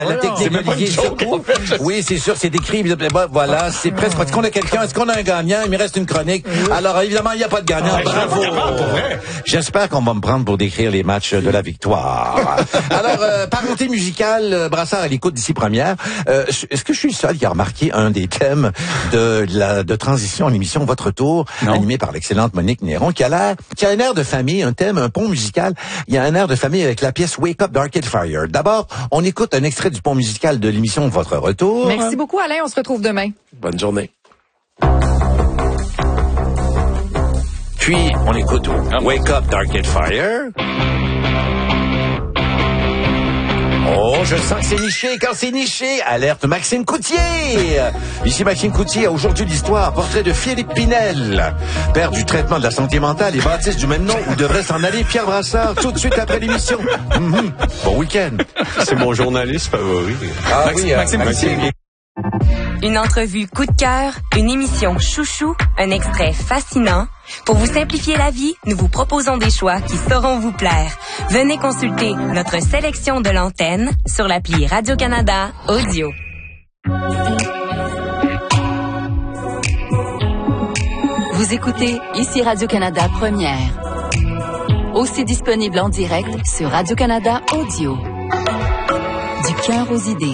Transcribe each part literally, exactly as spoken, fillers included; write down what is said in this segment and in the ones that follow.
La technique d'Olivier Surcouf. Oui, c'est sûr, c'est décrit. Voilà, c'est presque. Est-ce qu'on a quelqu'un? Est-ce qu'on a un gagnant? Il me reste une chronique. Alors, évidemment, il n'y a pas de gagnant. Ah, Bravo. J'espère qu'on va me prendre pour décrire les matchs de la victoire. Alors, euh, parenté musicale, euh, Brassard à l'écoute d'ici première. Euh, est-ce que je suis le seul qui a remarqué un des thèmes de la de transition à l'émission Votre Tour, non. animée par l'excellente Monique Néron, qui a l'air, qui a un air de famille, un thème, un pont musical. Il y a un air de famille avec la pièce Wake Up d'Arcade Fire. D'abord, on écoute un extrait du pont musical de l'émission Votre Retour. Merci beaucoup, Alain. On se retrouve demain. Bonne journée. Puis, on écoute Wake Up d'Arcade Fire. Oh, je sens que c'est niché. Quand c'est niché, alerte Maxime Coutier. Ici Maxime Coutier a aujourd'hui l'histoire, portrait de Philippe Pinel, père du traitement de la santé mentale et bâtisse du même nom où devrait s'en aller Pierre Brassard tout de suite après l'émission. Mm-hmm. Bon week-end. C'est mon journaliste favori. Ah, Maxime, oui, Maxime, Maxime Maxime. Une entrevue coup de cœur, une émission chouchou, un extrait fascinant. Pour vous simplifier la vie, nous vous proposons des choix qui sauront vous plaire. Venez consulter notre sélection de l'antenne sur l'appli Radio-Canada Audio. Vous écoutez ici Radio-Canada Première. Aussi disponible en direct sur Radio-Canada Audio. Du cœur aux idées.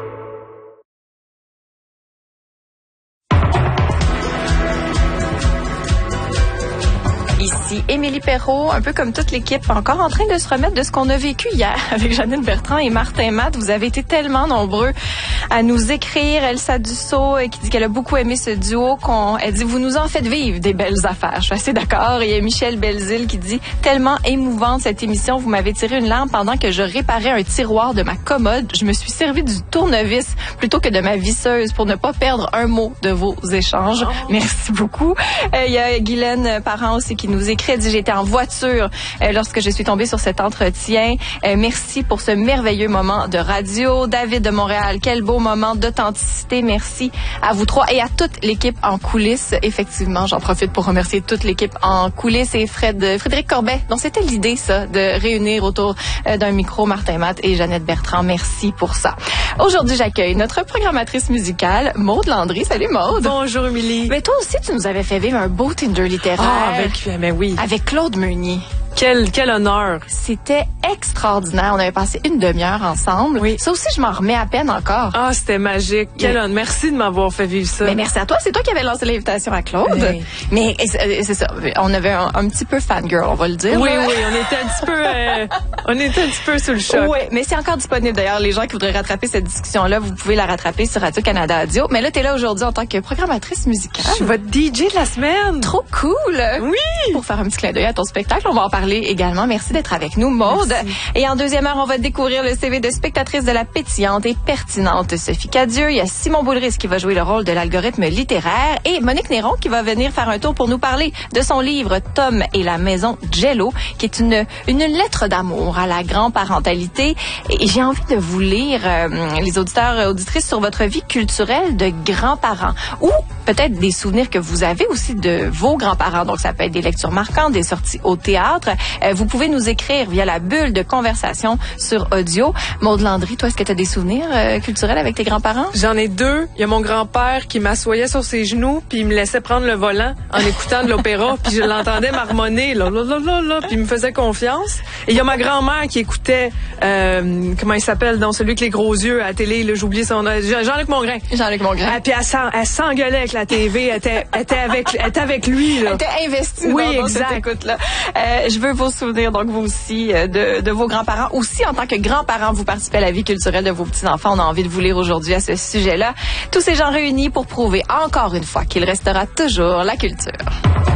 Ici Émilie Perrault, un peu comme toute l'équipe, encore en train de se remettre de ce qu'on a vécu hier avec Jeannette Bertrand et Martin Matt. Vous avez été tellement nombreux à nous écrire. Elsa Dussault qui dit qu'elle a beaucoup aimé ce duo. Qu'on, elle dit, vous nous en faites vivre des belles affaires. Je suis assez d'accord. Et il y a Michel Belzile qui dit, tellement émouvante cette émission. Vous m'avez tiré une larme pendant que je réparais un tiroir de ma commode. Je me suis servi du tournevis plutôt que de ma visseuse pour ne pas perdre un mot de vos échanges. Oh. Merci beaucoup. Euh, il y a Guylaine Parent aussi qui nous écrit, dit, j'étais en voiture euh, lorsque je suis tombée sur cet entretien. Euh, merci pour ce merveilleux moment de radio. David de Montréal, quel beau moment d'authenticité. Merci à vous trois et à toute l'équipe en coulisses. Effectivement, j'en profite pour remercier toute l'équipe en coulisses et Fred, Frédéric Corbet, dont c'était l'idée, ça, de réunir autour euh, d'un micro Martin Matt et Jeannette Bertrand. Merci pour ça. Aujourd'hui, j'accueille notre programmatrice musicale, Maude Landry. Salut Maude. Bonjour Émilie. Mais toi aussi, tu nous avais fait vivre un beau Tinder littéraire. Ah, avec, mais oui. Avec Claude Meunier. Quel, quel honneur. C'était extraordinaire. On avait passé une demi-heure ensemble. Oui. Ça aussi, je m'en remets à peine encore. Ah, c'était magique. Quel honneur. Merci de m'avoir fait vivre ça. Mais merci à toi. C'est toi qui avais lancé l'invitation à Claude. Oui. Mais c'est, c'est ça. On avait un, un petit peu fangirl, on va le dire. Oui, là. oui. On était un petit peu, euh, on était un petit peu sous le choc. Oui, mais c'est encore disponible. D'ailleurs, les gens qui voudraient rattraper cette discussion-là, vous pouvez la rattraper sur Radio-Canada Audio. Mais là, t'es là aujourd'hui en tant que programmatrice musicale. Je suis votre D J de la semaine. Trop cool. Oui. Pour faire un petit clin d'œil à ton spectacle, on va en parler également. Merci d'être avec nous, Maude. Merci. Et en deuxième heure, on va découvrir le C V de spectatrice de la pétillante et pertinente Sophie Cadieux. Il y a Simon Boulris qui va jouer le rôle de l'algorithme littéraire et Monique Néron qui va venir faire un tour pour nous parler de son livre Tom et la maison Jello, qui est une, une lettre d'amour à la grand-parentalité. Et j'ai envie de vous lire, euh, les auditeurs et auditrices, sur votre vie culturelle de grands-parents ou peut-être des souvenirs que vous avez aussi de vos grands-parents. Donc, ça peut être des lectures marquantes, des sorties au théâtre. Euh, vous pouvez nous écrire via la bulle de conversation sur audio. Maude Landry, toi, est-ce que tu as des souvenirs euh, culturels avec tes grands-parents? J'en ai deux. Il y a mon grand-père qui m'assoyait sur ses genoux puis il me laissait prendre le volant en écoutant de l'opéra puis je l'entendais marmonner là, là, là, là, là, puis il me faisait confiance. Et il y a ma grand-mère qui écoutait, euh, comment il s'appelle, dans celui avec les gros yeux à la télé, là, j'oublie son nom, Jean-Luc Mongrain. Jean-Luc Mongrain. Ah, puis elle, s'en, elle s'engueulait avec la T V, elle était, elle était, avec, elle était avec lui. Là. Elle était investie oui, dans, dans exact. cette écoute-là. Euh, je veux vos souvenirs, donc vous aussi, euh, de, de vos grands-parents. Aussi, en tant que grands-parents, vous participez à la vie culturelle de vos petits-enfants. On a envie de vous lire aujourd'hui à ce sujet-là. Tous ces gens réunis pour prouver encore une fois qu'il restera toujours la culture.